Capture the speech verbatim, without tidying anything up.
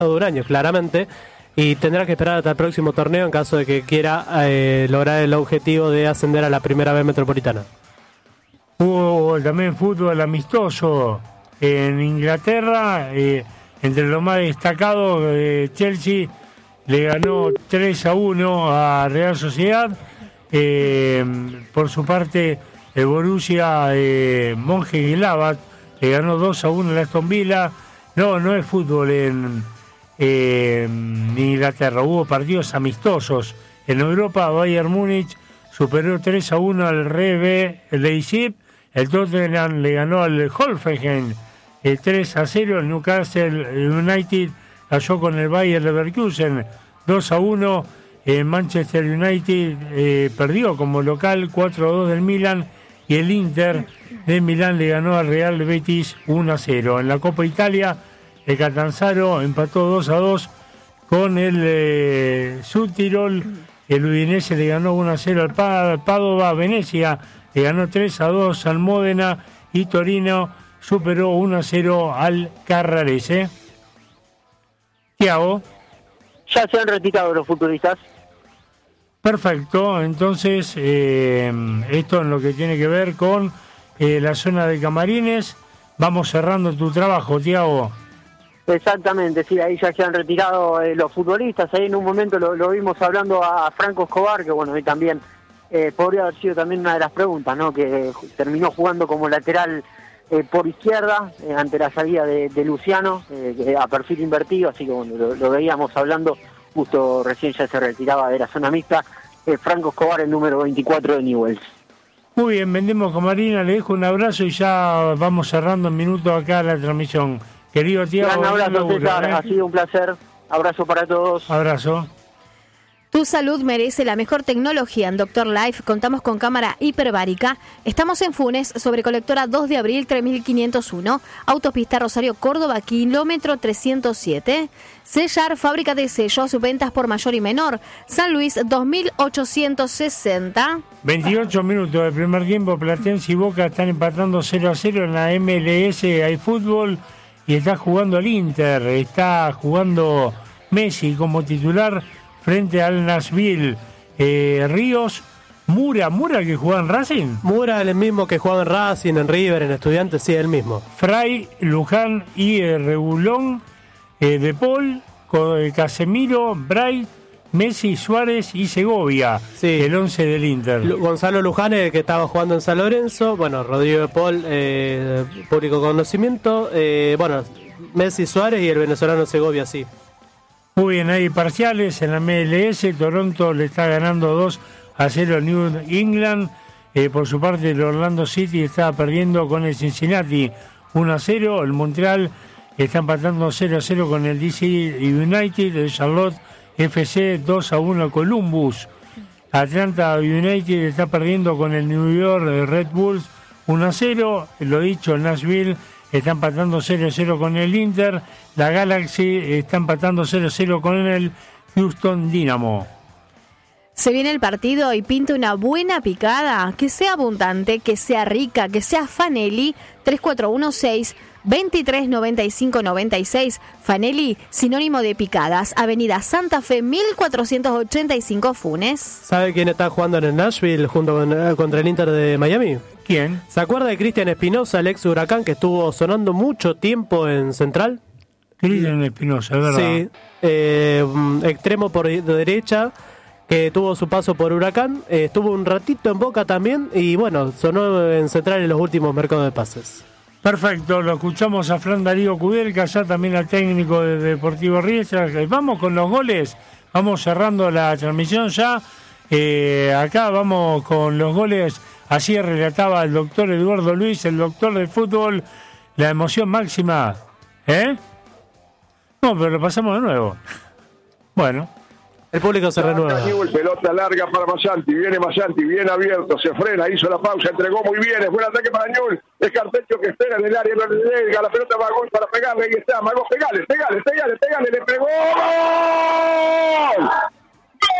de un año, claramente, y tendrá que esperar hasta el próximo torneo en caso de que quiera eh, lograr el objetivo de ascender a la primera B metropolitana. Hubo también fútbol amistoso en Inglaterra, eh, entre lo más destacado, eh, Chelsea le ganó tres a uno a Real Sociedad. Eh, por su parte, el Borussia eh, Mönchengladbach le ganó dos a uno a Aston Villa. No, no es fútbol en, eh, en Inglaterra. Hubo partidos amistosos. En Europa, Bayern Múnich superó tres a uno al R B Leipzig. El Tottenham le ganó al Hoffenheim el tres a cero. El Newcastle United cayó con el Bayer Leverkusen dos a uno. El Manchester United eh, perdió como local cuatro a dos del Milan. Y el Inter de Milán le ganó al Real Betis uno a cero. En la Copa Italia, el Catanzaro empató dos a dos con el eh, Südtirol. El Udinese le ganó uno a cero al Padova. Venecia le ganó tres a dos al Módena. Y Torino superó uno a cero al Carrarese. Thiago. Ya se han retirado los futbolistas. Perfecto, entonces eh, esto en lo que tiene que ver con eh, la zona de camarines. Vamos cerrando tu trabajo, Thiago. Exactamente, sí, ahí ya se han retirado eh, los futbolistas. Ahí en un momento lo, lo vimos hablando a Franco Escobar, que bueno, y también eh, podría haber sido también una de las preguntas, ¿no? Que eh, terminó jugando como lateral eh, por izquierda eh, ante la salida de, de Luciano eh, a perfil invertido, así que bueno, lo, lo veíamos hablando. Justo recién ya se retiraba de la zona mixta, eh, Franco Escobar, el número veinticuatro de Newell's. Muy bien, vendemos con Marina, le dejo un abrazo y ya vamos cerrando en minutos acá la transmisión. Querido Thiago. Un abrazo, César, ¿eh? Ha sido un placer. Abrazo para todos. Abrazo. Tu salud merece la mejor tecnología. En Doctor Life contamos con cámara hiperbárica. Estamos en Funes, sobre Colectora dos de abril tres mil quinientos uno. Autopista Rosario Córdoba, kilómetro trescientos siete. Sellar, fábrica de sellos, ventas por mayor y menor. San Luis dos mil ochocientos sesenta. veintiocho minutos del primer tiempo. Platense y Boca están empatando cero a cero en la M L S. Hay fútbol y está jugando el Inter. Está jugando Messi como titular frente al Nashville. eh, Ríos, Mura, Mura que juega en Racing. Mura, el mismo que juega en Racing, en River, en Estudiantes, sí, el mismo. Fray, Luján y eh, Regulón, eh, De Paul, eh, Casemiro, Bright, Messi, Suárez y Segovia, sí. El once del Inter. L- Gonzalo Luján, el que estaba jugando en San Lorenzo, bueno, Rodrigo De Paul, eh, público conocimiento, eh, bueno, Messi, Suárez y el venezolano Segovia, sí. Muy bien, hay parciales en la M L S. Toronto le está ganando dos a cero al New England. Eh, por su parte, el Orlando City está perdiendo con el Cincinnati uno a cero. El Montreal está empatando cero a cero con el D C United. El Charlotte F C dos a uno a Columbus. Atlanta United está perdiendo con el New York Red Bulls uno a cero. Lo dicho, el Nashville está empatando cero a cero con el Inter. La Galaxy está empatando cero a cero con el Houston Dynamo. Se viene el partido y pinta una buena picada, que sea abundante, que sea rica, que sea Fanelli. Tres cuatro uno seis, veintitrés noventa y cinco noventa y seis. Fanelli, sinónimo de picadas. Avenida Santa Fe, mil cuatrocientos ochenta y cinco, Funes. ¿Sabe quién está jugando en el Nashville junto con, contra el Inter de Miami? ¿Quién? ¿Se acuerda de Cristian Espinosa, el ex Huracán, que estuvo sonando mucho tiempo en Central? Cristian Espinosa, ¿verdad? Sí, eh, extremo por derecha, que tuvo su paso por Huracán, eh, estuvo un ratito en Boca también, y bueno, sonó en Central en los últimos mercados de pases. Perfecto, lo escuchamos a Fran Darío Kudelka, ya también al técnico de Deportivo Riestra. Vamos con los goles, vamos cerrando la transmisión ya. Eh, acá vamos con los goles. Así relataba el doctor Eduardo Luis, el doctor del fútbol, la emoción máxima. ¿Eh? No, pero lo pasamos de nuevo. Bueno. El público se renueva. Pelota larga para Masanti, viene Masanti, bien abierto, se frena, hizo la pausa, entregó muy bien, es buen ataque para Newell, es Cartecho que espera en el área, no le llega, la pelota va a gol para pegarle, ahí está, Mago, pegale, pegale, pegale, pegale, le pegó.